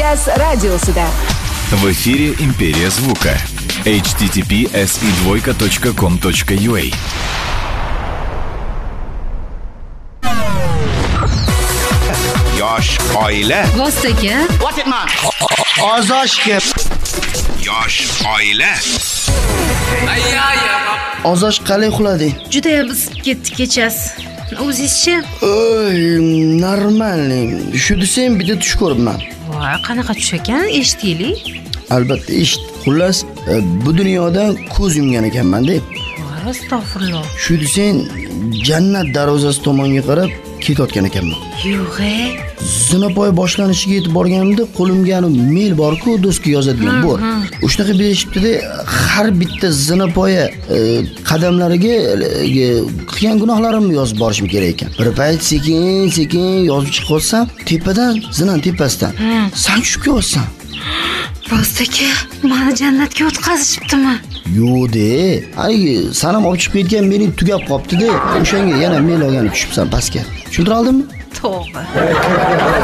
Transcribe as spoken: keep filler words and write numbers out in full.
Yaz radiosida. В эфире «Империя звука». эйч ти ти пи эс и двойка точка ком точка ю а. Yosh oila. Vostoka. What it man? Ozoshga. Yosh oila. Ozosh qalay uxlading? Juda ham isib ketdi kechasi. O'zingizchi? Oy, normalniy. Shu desam bitta tush ko'ribman. Voy, qanaqa tush ekan? Eshitaylik. Albatta eshit. Xullas, bu dunyodan ko'z yumgan ekanman-da. Voy, astag'firulloh. Shu desang, jannat darvozasi tomonga qarab ketayotgan ekanman. Yo'q-e. Zinapoy boshlanishiga yetib borganimda qo'limga mail bor-ku, do'stga yozadigan bu. O'shanaqa berishibdi-da, har bitta zinapoya qadamlariga qilgan gunohlarimni yozib borishim kerak ekan. Bir payt sekin-sekin yozib chiqib olsam, tepadan, zinan tepasidan. San tushib ketyapsan. Vostoka, meni jannatga o'tkazishibdimi? Yo'q-de. Ay, sanam olib chiqib ketgan mening tugab qopti-da. O'shanga yana mail olganib tushibsan pastga. Tushuntira oldimmi? To'g'ri.